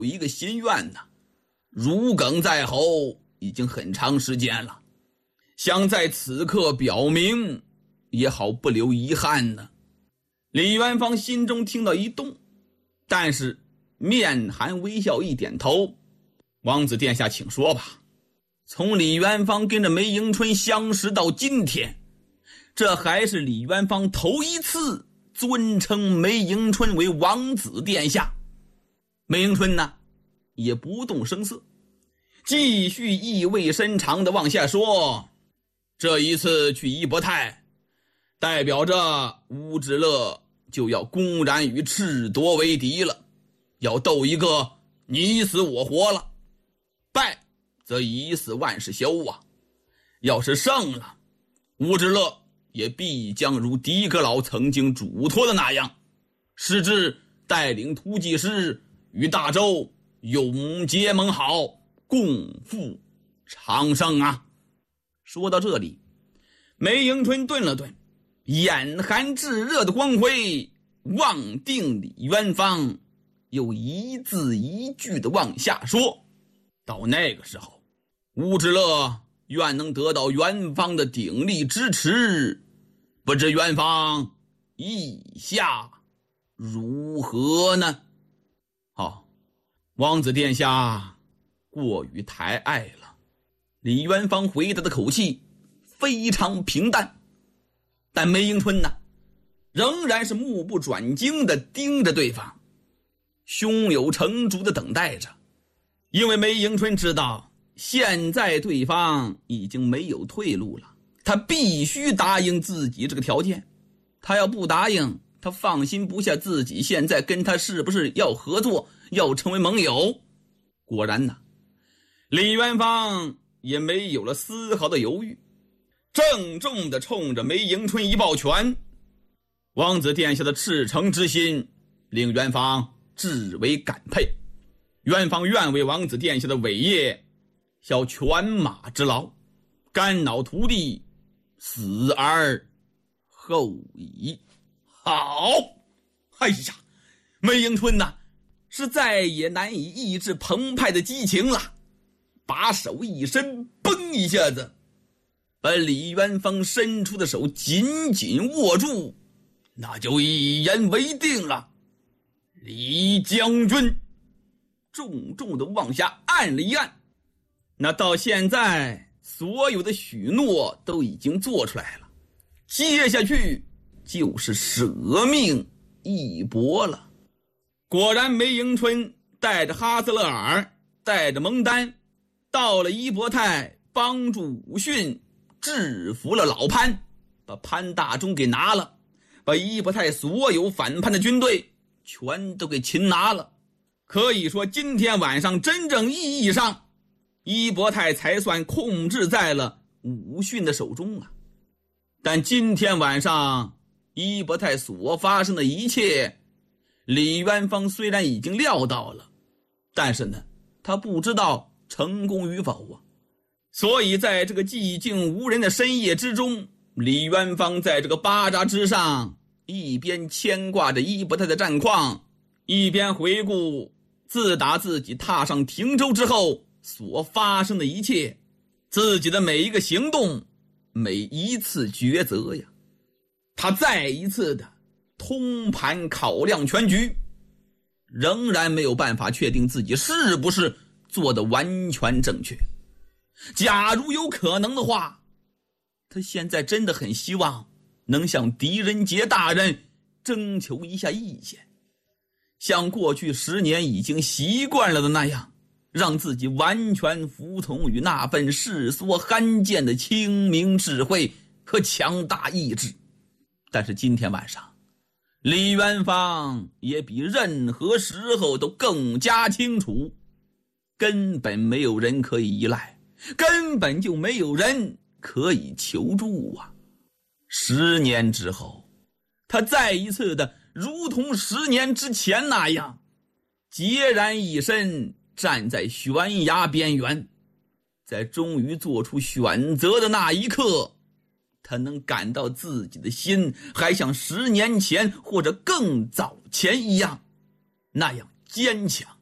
有一个心愿呢，如鲠在喉，已经很长时间了，想在此刻表明，也好不留遗憾呢。李元芳心中听到一动，但是面含微笑一点头，王子殿下请说吧。从李元芳跟着梅迎春相识到今天，这还是李元芳头一次尊称梅迎春为王子殿下。梅迎春呢，也不动声色，继续意味深长地往下说，这一次去伊伯泰，代表着乌之乐就要公然与赤夺为敌了，要斗一个你死我活了。败则一死万事休啊，要是胜了，乌之乐也必将如狄阁老曾经嘱托的那样，使之带领突骑师与大周永结盟好，共赴长生啊。说到这里，梅迎春顿了顿，眼含炙热的光辉望定李元芳，又一字一句地往下说，到那个时候，乌之乐愿能得到元芳的鼎力支持，不知元芳意下如何呢？王子殿下过于抬爱了。李元芳回答的口气非常平淡，但梅迎春呢，仍然是目不转睛地盯着对方，胸有成竹地等待着。因为梅迎春知道现在对方已经没有退路了，他必须答应自己这个条件。他要不答应，他放心不下自己现在跟他是不是要合作，要成为盟友。果然呢，李元芳也没有了丝毫的犹豫，郑重地冲着梅迎春一抱拳。王子殿下的赤诚之心令元芳至为感佩，元芳愿为王子殿下的伟业效犬马之劳，肝脑涂地，死而后已。好，哎呀，梅迎春呐，是再也难以抑制澎湃的激情了，把手一伸，嘣一下子把李元芳伸出的手紧紧握住，那就一言为定了。李将军重重地往下按了一按，那到现在所有的许诺都已经做出来了，接下去就是舍命一搏了。果然梅迎春带着哈斯勒尔，带着蒙丹，到了伊伯泰，帮助武训制服了老潘，把潘大忠给拿了，把伊伯泰所有反叛的军队全都给擒拿了。可以说今天晚上真正意义上，伊伯泰才算控制在了武训的手中啊。但今天晚上伊伯泰所发生的一切，李元芳虽然已经料到了，但是呢，他不知道成功与否啊。所以在这个寂静无人的深夜之中，李元芳在这个巴扎之上，一边牵挂着伊伯泰的战况，一边回顾自打自己踏上汀州之后所发生的一切，自己的每一个行动，每一次抉择呀。他再一次的通盘考量全局，仍然没有办法确定自己是不是做得完全正确。假如有可能的话，他现在真的很希望能向狄仁杰大人征求一下意见，像过去10年已经习惯了的那样，让自己完全服从于那份世所罕见的清明智慧和强大意志。但是今天晚上，李元芳也比任何时候都更加清楚，根本没有人可以依赖，根本就没有人可以求助啊。10年之后，他再一次的如同10年之前那样，孑然一身站在悬崖边缘，在终于做出选择的那一刻，他能感到自己的心还像10年前或者更早前一样，那样坚强，